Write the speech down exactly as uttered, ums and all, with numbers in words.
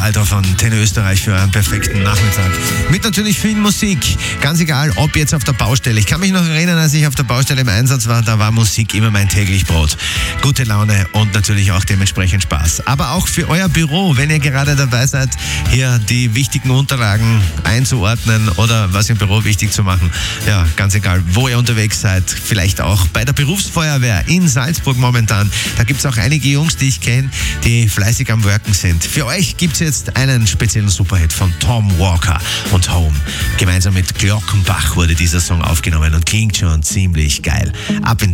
Alter von Tenne Österreich für einen perfekten Nachmittag. Mit natürlich viel Musik. Ganz egal, ob jetzt auf der Baustelle. Ich kann mich noch erinnern, als ich auf der Baustelle im Einsatz war, da war Musik immer mein täglich Brot. Gute Laune und natürlich auch dementsprechend Spaß. Aber auch für euer Büro, wenn ihr gerade dabei seid, hier die wichtigen Unterlagen einzuordnen oder was im Büro wichtig zu machen. Ja, ganz egal, wo ihr unterwegs seid. Vielleicht auch bei der Berufsfeuerwehr in Salzburg momentan. Da gibt es auch einige Jungs, die ich kenne, die fleißig am Worken sind. Für euch gibt es jetzt einen speziellen Superhit von Tom Walker und Home. Gemeinsam mit Glockenbach wurde dieser Song aufgenommen und klingt schon ziemlich geil. Ab in